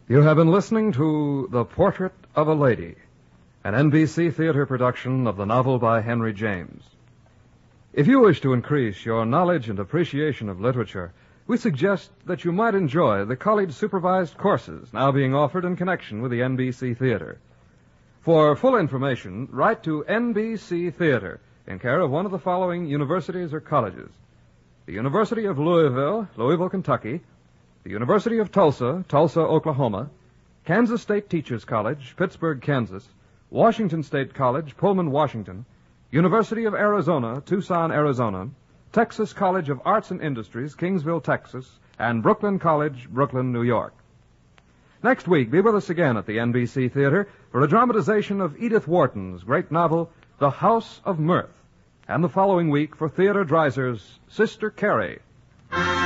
You have been listening to The Portrait of a Lady, an NBC theater production of the novel by Henry James. If you wish to increase your knowledge and appreciation of literature, we suggest that you might enjoy the college-supervised courses now being offered in connection with the NBC Theater. For full information, write to NBC Theater in care of one of the following universities or colleges: the University of Louisville, Louisville, Kentucky; the University of Tulsa, Tulsa, Oklahoma; Kansas State Teachers College, Pittsburgh, Kansas; Washington State College, Pullman, Washington; University of Arizona, Tucson, Arizona; Texas College of Arts and Industries, Kingsville, Texas; and Brooklyn College, Brooklyn, New York. Next week, be with us again at the NBC Theater for a dramatization of Edith Wharton's great novel, The House of Mirth, and the following week for Theodore Dreiser's Sister Carrie.